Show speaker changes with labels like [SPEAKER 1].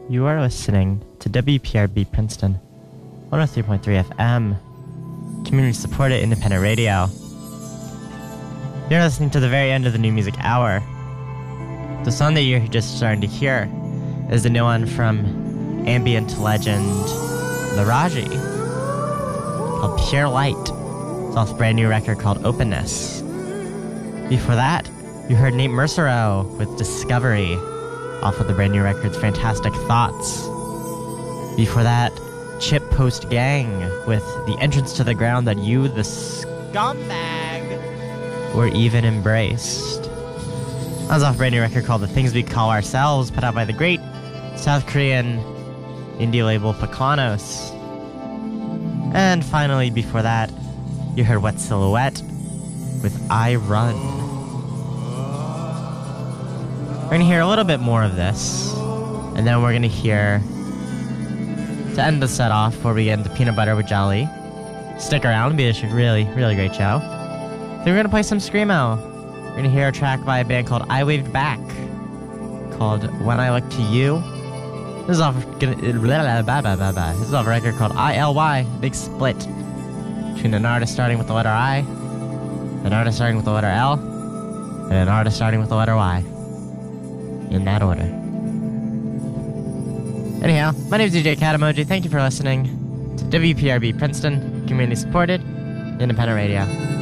[SPEAKER 1] You are listening to WPRB Princeton, 103.3 FM, community-supported independent radio. You're listening to the very end of the New Music Hour. The song that you're just starting to hear is the new one from ambient legend Laraji, called Pure Light. It's off a brand new record called Openness. Before that, you heard Nate Mercereau with Discovery, off of the brand new record's Fantastic Thoughts. Before that, Chip Post Gang with The Entrance to the Ground That You, the Scumbag, Were Even Embraced. That was off a brand new record called The Things We Call Ourselves, put out by the great South Korean indie label Pekanos. And finally, before that, you heard Wet Silhouette with I Run. We're going to hear a little bit more of this, and then we're going to hear, to end the set off before we get into Peanut Butter with Jolly. Stick around, it'll be a really, really great show. Then we're going to play some Screamo. We're going to hear a track by a band called I Waved Back, called When I Look to You. This is off a record called ILY, big split between an artist starting with the letter I, an artist starting with the letter L, and an artist starting with the letter Y. In that order. Anyhow, my name is DJ Cat Emoji. Thank you for listening to WPRB Princeton, community supported, independent radio.